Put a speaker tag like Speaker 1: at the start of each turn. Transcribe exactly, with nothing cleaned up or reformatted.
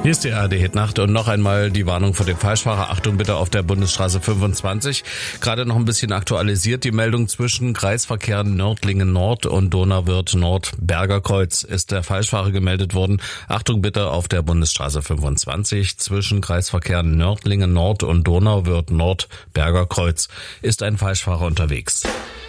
Speaker 1: Hier ist die A R D-Hitnacht und noch einmal die Warnung vor dem Falschfahrer. Achtung bitte auf der Bundesstraße fünfundzwanzig. Gerade noch ein bisschen aktualisiert. Die Meldung zwischen Kreisverkehr Nördlingen Nord und Donauwörth Nord Bergerkreuz ist der Falschfahrer gemeldet worden. Achtung bitte auf der Bundesstraße fünfundzwanzig zwischen Kreisverkehr Nördlingen Nord und Donauwörth Nord Bergerkreuz ist ein Falschfahrer unterwegs.